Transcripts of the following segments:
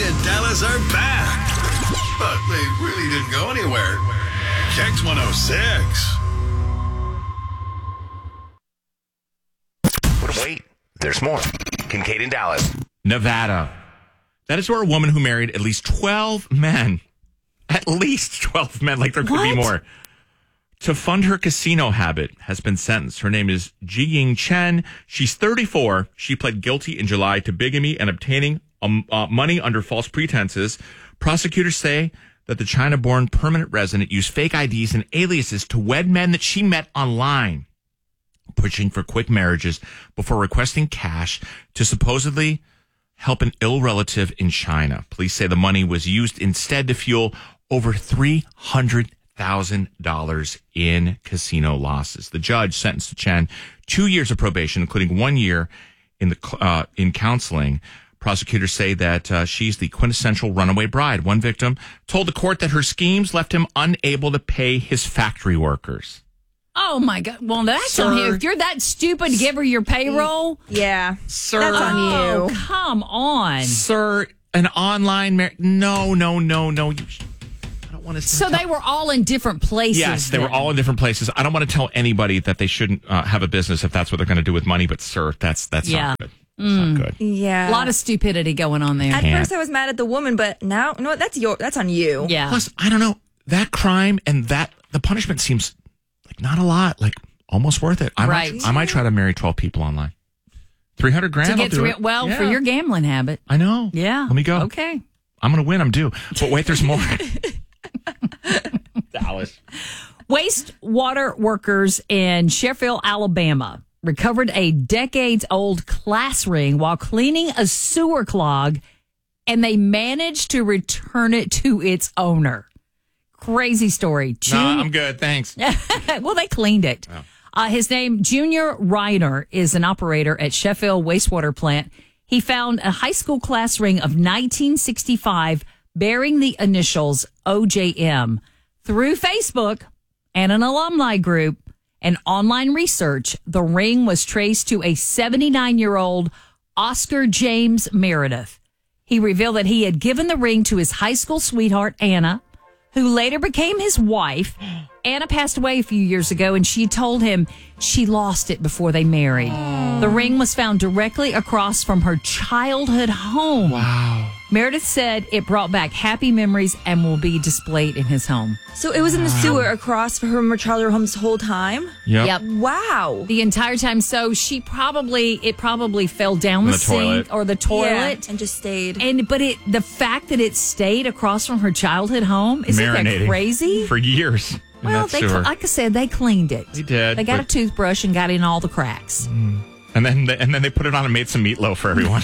and Dallas are back. But they really didn't go anywhere. Kex 106. But wait, there's more. Kincaid and Dallas. Nevada. That is where a woman who married at least 12 men, like there could be more, to fund her casino habit has been sentenced. Her name is Jiying Chen. She's 34. She pled guilty in July to bigamy and obtaining money under false pretenses. Prosecutors say that the China-born permanent resident used fake IDs and aliases to wed men that she met online, pushing for quick marriages before requesting cash to supposedly help an ill relative in China. Police say the money was used instead to fuel over $300,000 in casino losses. The judge sentenced Chen 2 years of probation, including 1 year in counseling. Prosecutors say that she's the quintessential runaway bride. One victim told the court that her schemes left him unable to pay his factory workers. Oh, my God. Well, that's on you. If you're that stupid to give her your payroll. Yeah. Sir. That's on you. Oh, come on. Sir, an online marriage. No. I don't want to. So they were all in different places. Yes, they were all in different places. I don't want to tell anybody that they shouldn't have a business if that's what they're going to do with money. But, sir, that's not good. That's not good. Yeah. A lot of stupidity going on there. At first I was mad at the woman, but now, you know what? That's on you. Yeah. Plus, I don't know, that crime and the punishment seems like not a lot, like almost worth it. I might try to marry 12 people online. $300,000. To get for your gambling habit. I know. Yeah. Let me go. Okay. I'm going to win. I'm due. But wait, there's more. Dallas. Wastewater workers in Sheffield, Alabama recovered a decades-old class ring while cleaning a sewer clog, and they managed to return it to its owner. Crazy story. No, I'm good. Thanks. Well, they cleaned it. Oh. His name, Junior Reiner, is an operator at Sheffield Wastewater Plant. He found a high school class ring of 1965 bearing the initials OJM. Through Facebook and an alumni group and online research, the ring was traced to a 79-year-old Oscar James Meredith. He revealed that he had given the ring to his high school sweetheart, Anna, who later became his wife. Anna passed away a few years ago, and she told him she lost it before they married. The ring was found directly across from her childhood home. Wow. Meredith said it brought back happy memories and will be displayed in his home. So it was in the sewer across from her childhood home this whole time? Yep. Wow. The entire time. So it probably fell down the sink toilet. or the toilet. Yeah, and just stayed. But the fact that it stayed across from her childhood home, isn't that crazy? For years. Well, like I said, they cleaned it. They did. They got a toothbrush and got in all the cracks. And then they put it on and made some meatloaf for everyone.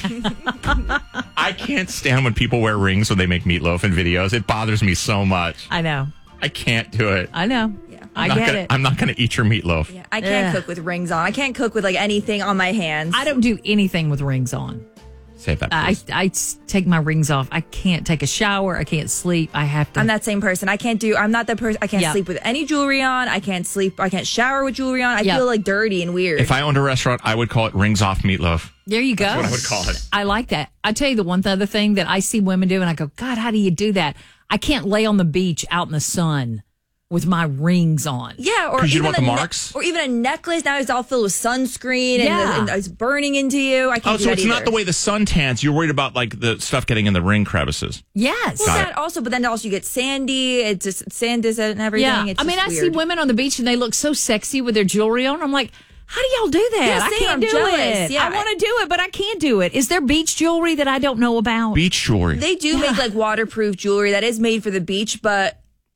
I can't stand when people wear rings when they make meatloaf in videos. It bothers me so much. I know. I can't do it. I know. Yeah. I get it. I'm not going to eat your meatloaf. Yeah, I can't cook with rings on. I can't cook with like anything on my hands. I don't do anything with rings on. Save that, please. I take my rings off. I can't take a shower. I can't sleep. I have to. I'm that same person. I'm not that person. I can't sleep with any jewelry on. I can't shower with jewelry on. I feel like dirty and weird. If I owned a restaurant, I would call it rings off meatloaf. There you go. That's what I would call it. I like that. I tell you the one other thing that I see women do, and I go, God, how do you do that? I can't lay on the beach out in the sun with my rings on. Yeah, or because you even don't want the marks? Or even a necklace. Now it's all filled with sunscreen and it's burning into you. I can't do so that it's not the way the sun tans. You're worried about like the stuff getting in the ring crevices. Yes. Well, that also, but then also you get sandy. It's just sand and everything. Yeah. It's I see women on the beach and they look so sexy with their jewelry on. I'm like, how do y'all do that? Yeah, I can't do it. Yeah. I want to do it, but I can't do it. Is there beach jewelry that I don't know about? Beach jewelry. They do make like waterproof jewelry that is made for the beach, but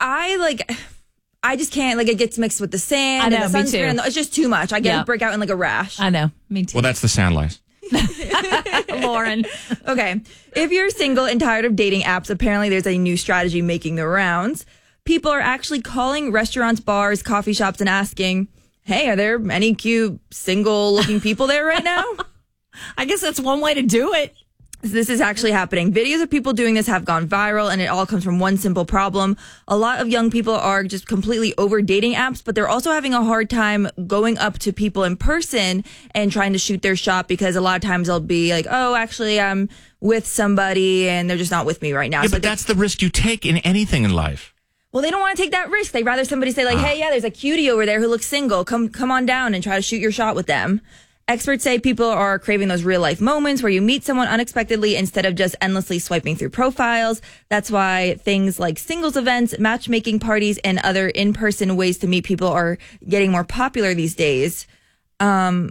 I just can't, it gets mixed with the sand and the sunscreen. It's just too much. I get a break out in like a rash. I know. Me too. Well, that's the sand lice. Lauren. Okay. If you're single and tired of dating apps, apparently there's a new strategy making the rounds. People are actually calling restaurants, bars, coffee shops and asking, hey, are there any cute single looking people there right now? I guess that's one way to do it. This is actually happening. Videos of people doing this have gone viral, and it all comes from one simple problem. A lot of young people are just completely over dating apps, but they're also having a hard time going up to people in person and trying to shoot their shot, because a lot of times they'll be like, oh, actually, I'm with somebody and they're just not with me right now. Yeah, So but that's the risk you take in anything in life. well, they don't want to take that risk. They'd rather somebody say like, hey, yeah, there's a cutie over there who looks single. Come on down and try to shoot your shot with them. Experts say people are craving those real life moments where you meet someone unexpectedly instead of just endlessly swiping through profiles. That's why things like singles events, matchmaking parties, and other in-person ways to meet people are getting more popular these days. I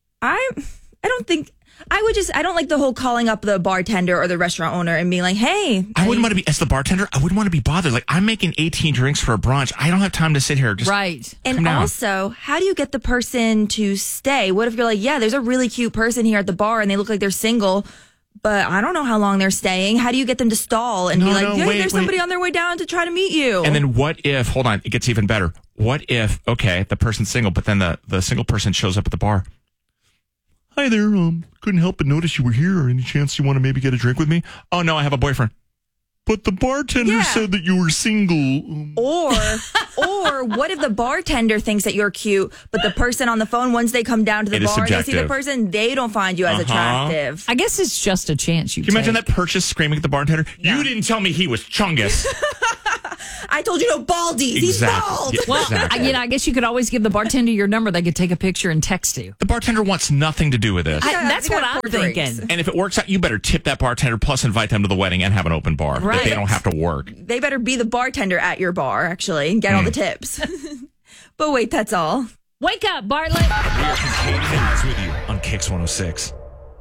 don't like the whole calling up the bartender or the restaurant owner and being like, hey. I wouldn't want to be, as the bartender, I wouldn't want to be bothered. Like, I'm making 18 drinks for a brunch. I don't have time to sit here. Just Right. And also, how do you get the person to stay? What if you're like, yeah, there's a really cute person here at the bar and they look like they're single, but I don't know how long they're staying. How do you get them to stall and be like, there's somebody on their way down to try to meet you? And then what if, hold on, it gets even better. What if, okay, the person's single, but then the single person shows up at the bar. Hi there, couldn't help but notice you were here. Any chance you want to maybe get a drink with me? Oh, no, I have a boyfriend. But the bartender said that you were single. Or what if the bartender thinks that you're cute, but the person on the phone, once they come down to the bar and they see the person, they don't find you as attractive. I guess it's just a chance you Can you imagine take. that purchase screaming at the bartender? Yeah. You didn't tell me he was Chungus. I told you no baldies. He's bald. Yeah, Well, exactly. I guess you could always give the bartender your number. They could take a picture and text you. The bartender wants nothing to do with this. That's they what got I'm 4 drinks. thinking. And if it works out, you better tip that bartender, plus invite them to the wedding and have an open bar. Right. That they don't have to work. They better be the bartender at your bar, actually, and get all the tips. But wait, that's all. Wake up, Bartlett. We are Kincaid and Dallas with you on Kicks 106.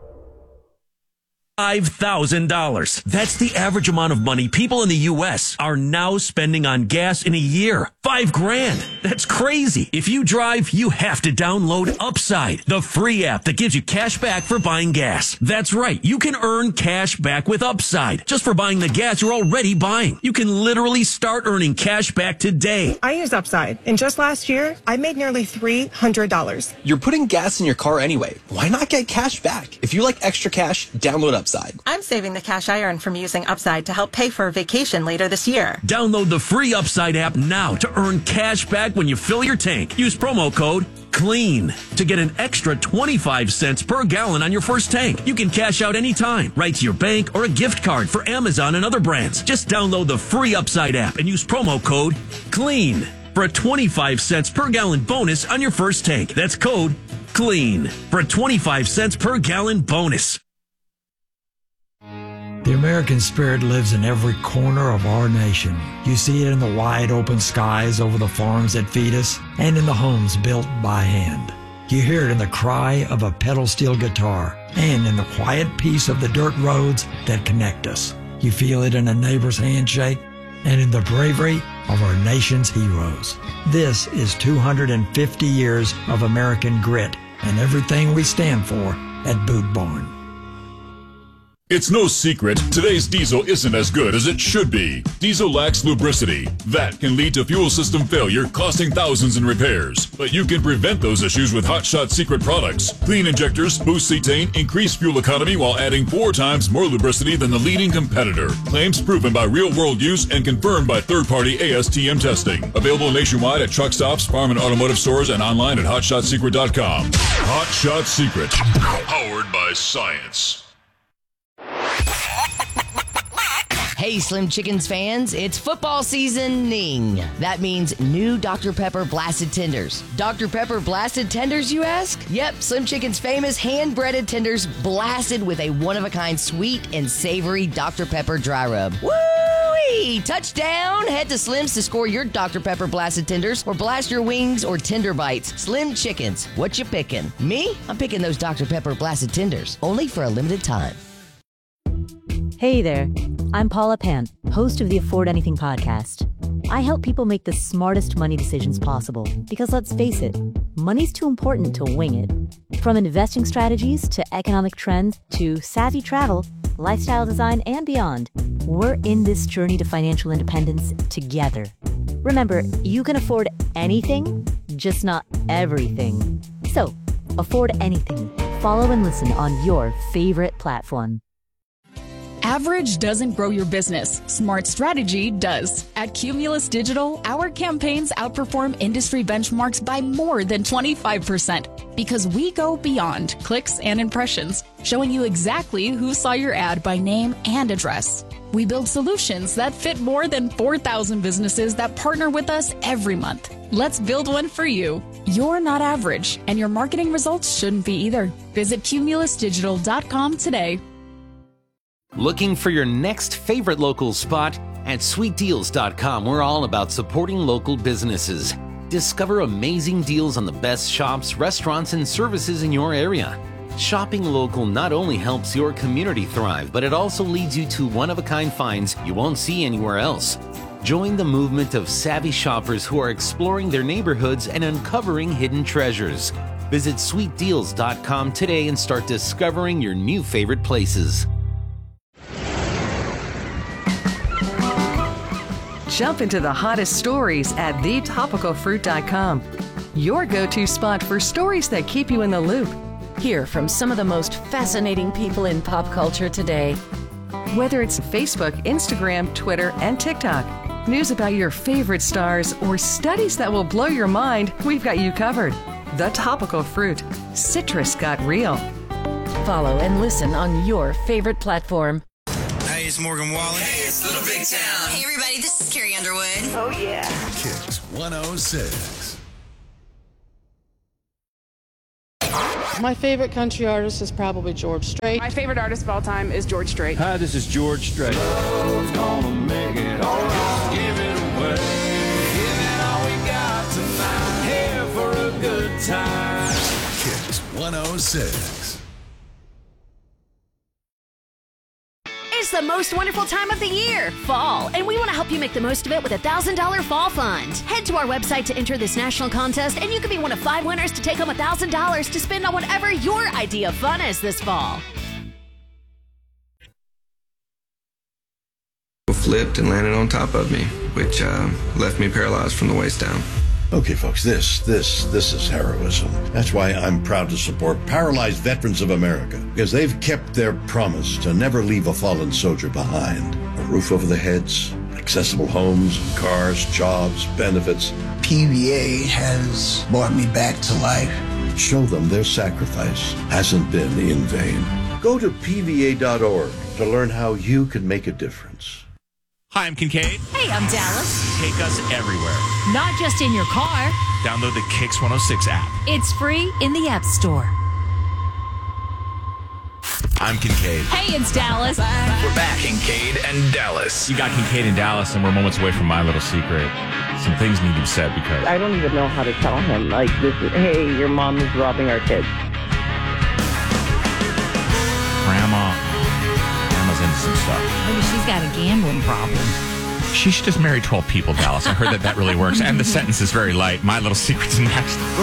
$5,000. That's the average amount of money people in the U.S. are now spending on gas in a year. $5,000. That's crazy. If you drive, you have to download Upside, the free app that gives you cash back for buying gas. That's right. You can earn cash back with Upside just for buying the gas you're already buying. You can literally start earning cash back today. I use Upside, and just last year, I made nearly $300. You're putting gas in your car anyway. Why not get cash back? If you like extra cash, download Upside. I'm saving the cash I earn from using Upside to help pay for a vacation later this year. Download the free Upside app now to earn cash back when you fill your tank. Use promo code CLEAN to get an extra 25 cents per gallon on your first tank. You can cash out anytime, right to your bank or a gift card for Amazon and other brands. Just download the free Upside app and use promo code CLEAN for a 25 cents per gallon bonus on your first tank. That's code CLEAN for a 25 cents per gallon bonus. The American spirit lives in every corner of our nation. You see it in the wide open skies over the farms that feed us and in the homes built by hand. You hear it in the cry of a pedal steel guitar and in the quiet peace of the dirt roads that connect us. You feel it in a neighbor's handshake and in the bravery of our nation's heroes. This is 250 years of American grit and everything we stand for at Boot Barn. It's no secret, today's diesel isn't as good as it should be. Diesel lacks lubricity. That can lead to fuel system failure, costing thousands in repairs. But you can prevent those issues with Hot Shot Secret products. Clean injectors, boost cetane, increase fuel economy while adding 4 times more lubricity than the leading competitor. Claims proven by real-world use and confirmed by third-party ASTM testing. Available nationwide at truck stops, farm and automotive stores, and online at hotshotsecret.com. Hot Shot Secret. Powered by science. Hey, Slim Chickens fans, it's football seasoning. That means new Dr. Pepper Blasted Tenders. Dr. Pepper Blasted Tenders, you ask? Yep, Slim Chicken's famous hand-breaded tenders blasted with a one-of-a-kind sweet and savory Dr. Pepper dry rub. Woo-wee! Touchdown! Head to Slim's to score your Dr. Pepper Blasted Tenders or blast your wings or tender bites. Slim Chickens, what you picking? Me? I'm picking those Dr. Pepper Blasted Tenders, only for a limited time. Hey there, I'm Paula Pant, host of the Afford Anything podcast. I help people make the smartest money decisions possible because let's face it, money's too important to wing it. From investing strategies to economic trends to savvy travel, lifestyle design, and beyond, we're in this journey to financial independence together. Remember, you can afford anything, just not everything. So, afford anything. Follow and listen on your favorite platform. Average doesn't grow your business. Smart strategy does. At Cumulus Digital, our campaigns outperform industry benchmarks by more than 25% because we go beyond clicks and impressions, showing you exactly who saw your ad by name and address. We build solutions that fit more than 4,000 businesses that partner with us every month. Let's build one for you. You're not average, and your marketing results shouldn't be either. Visit cumulusdigital.com today. Looking for your next favorite local spot? At sweetdeals.com, we're all about supporting local businesses. Discover amazing deals on the best shops, restaurants, and services in your area. Shopping local not only helps your community thrive, but it also leads you to one-of-a-kind finds you won't see anywhere else. Join the movement of savvy shoppers who are exploring their neighborhoods and uncovering hidden treasures. Visit sweetdeals.com today and start discovering your new favorite places. Jump into the hottest stories at thetopicalfruit.com. Your go-to spot for stories that keep you in the loop. Hear from some of the most fascinating people in pop culture today. Whether it's Facebook, Instagram, Twitter, and TikTok, news about your favorite stars, or studies that will blow your mind, we've got you covered. The Topical Fruit. Citrus got real. Follow and listen on your favorite platform. Hey, it's Morgan Wallen. Hey, it's Little Big Town. Hey, everybody, this is Carrie Underwood. Oh, yeah. Kicks 106. My favorite country artist is probably George Strait. My favorite artist of all time is George Strait. Hi, this is George Strait. Love's gonna make it all right. Give it away. Give it all we got tonight. Here for a good time. Kicks 106. It's the most wonderful time of the year, fall, and we want to help you make the most of it with a $1,000 fall fund. Head to our website to enter this national contest, and you could be one of 5 winners to take home $1,000 to spend on whatever your idea of fun is this fall. Flipped and landed on top of me, which left me paralyzed from the waist down. Okay, folks, this is heroism. That's why I'm proud to support Paralyzed Veterans of America, because they've kept their promise to never leave a fallen soldier behind. A roof over their heads, accessible homes, cars, jobs, benefits. PVA has brought me back to life. Show them their sacrifice hasn't been in vain. Go to PVA.org to learn how you can make a difference. Hi, I'm Kincaid. Hey, I'm Dallas. Take us everywhere. Not just in your car. Download the Kicks 106 app. It's free in the App Store. I'm Kincaid. Hey, it's Dallas. We're back. Kincaid and Dallas. You got Kincaid and Dallas, and we're moments away from my little secret. Some things need to be said because I don't even know how to tell him. Like, this is, hey, your mom is robbing our kids. Grandma's into some stuff. Maybe she's got a gambling problem. She should just marry 12 people, Dallas. I heard that really works. And the sentence is very light. My little secret's next.